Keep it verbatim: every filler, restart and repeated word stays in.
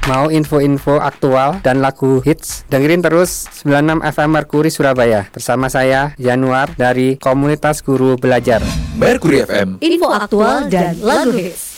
Mau info-info aktual dan lagu hits? Dengerin terus sembilan puluh enam F M Merkuri Surabaya bersama saya Januar dari Komunitas Guru Belajar. Merkuri F M, info aktual dan lagu hits.